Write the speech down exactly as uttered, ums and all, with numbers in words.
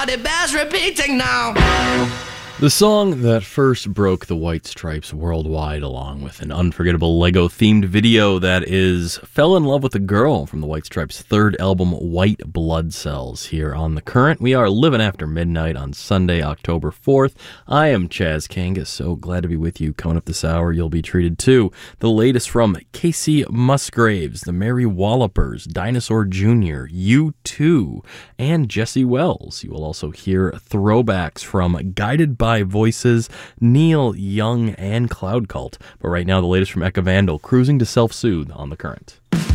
it bears repeating now. The song that first broke the White Stripes worldwide, along with an unforgettable Lego-themed video that is Fell in Love with a Girl from the White Stripes' third album, White Blood Cells, here on The Current. We are living after midnight on Sunday, October fourth. I am Chaz Kangas, so glad to be with you. Coming up this hour, you'll be treated to the latest from Casey Musgraves, the Mary Wallopers, Dinosaur Junior, U two, and Jesse Wells. You will also hear throwbacks from Guided by Voices, Neil Young, and Cloud Cult. But right now, the latest from Eka Vandal, Cruising to Self-Soothe on The Current.